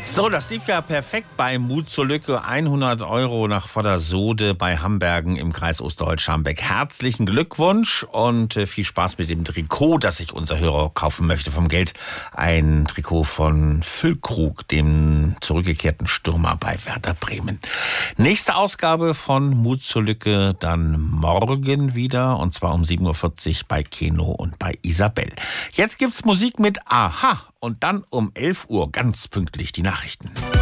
So, das lief ja perfekt bei Mut zur Lücke. 100 € nach Vordersoode bei Hambergen im Kreis Osterholz-Scharmbeck. Herzlichen Glückwunsch und viel Spaß mit dem Trikot, das sich unser Hörer kaufen möchte vom Geld. Ein Trikot von Füllkrug, dem zurückgekehrten Stürmer bei Werder Bremen. Nächste Ausgabe von Mut zur Lücke dann morgen wieder, und zwar um 7:40 Uhr bei Keno und bei Isabel. Jetzt gibt's Musik mit Aha. Und dann um 11 Uhr ganz pünktlich die Nachrichten.